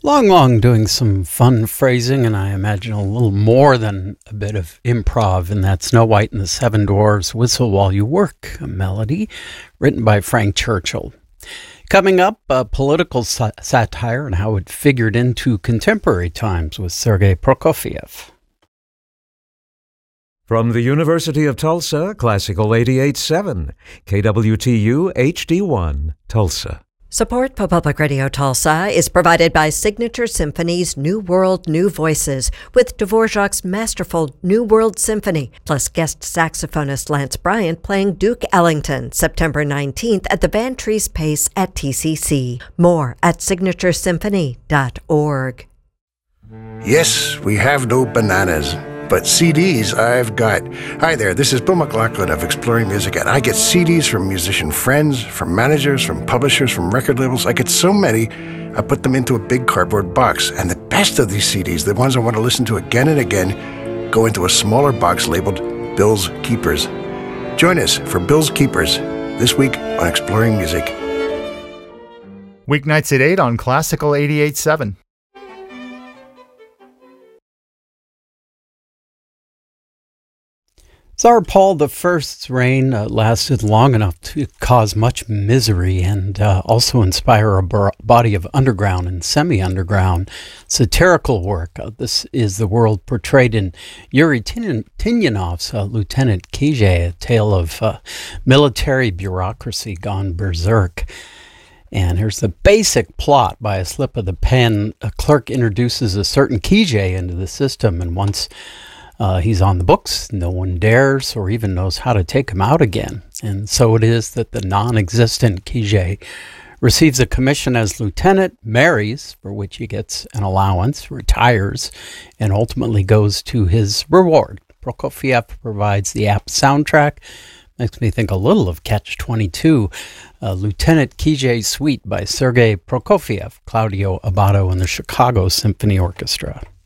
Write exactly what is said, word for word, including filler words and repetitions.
Long Long doing some fun phrasing, and I imagine a little more than a bit of improv in that Snow White and the Seven Dwarfs Whistle While You Work melody, written by Frank Churchill. Coming up, uh, political sa- satire and how it figured into contemporary times with Sergei Prokofiev. From the University of Tulsa, Classical eighty-eight point seven, K W T U H D one, Tulsa. Support for Public Radio Tulsa is provided by Signature Symphony's New World, New Voices, with Dvorak's masterful New World Symphony, plus guest saxophonist Lance Bryant playing Duke Ellington, September nineteenth at the Van Treese Pace at T C C. More at signature symphony dot org. Yes, we have no bananas, but C Ds I've got. Hi there, this is Bill McLaughlin of Exploring Music, and I get C Ds from musician friends, from managers, from publishers, from record labels. I get so many, I put them into a big cardboard box. And the best of these C Ds, the ones I want to listen to again and again, go into a smaller box labeled Bill's Keepers. Join us for Bill's Keepers this week on Exploring Music. Weeknights at eight on Classical eighty-eight point seven. Tsar Paul the First's reign uh, lasted long enough to cause much misery and uh, also inspire a bar- body of underground and semi-underground satirical work. Uh, this is the world portrayed in Yuri Tin- Tinyanov's uh, Lieutenant Kijé, a tale of uh, military bureaucracy gone berserk. And here's the basic plot. By a slip of the pen, a clerk introduces a certain Kijé into the system, and once Uh, he's on the books, no one dares or even knows how to take him out again. And so it is that the non-existent Kijé receives a commission as lieutenant, marries, for which he gets an allowance, retires, and ultimately goes to his reward. Prokofiev provides the apt soundtrack. Makes me think a little of Catch twenty-two, uh, Lieutenant Kijé Suite by Sergei Prokofiev, Claudio Abbado, and the Chicago Symphony Orchestra.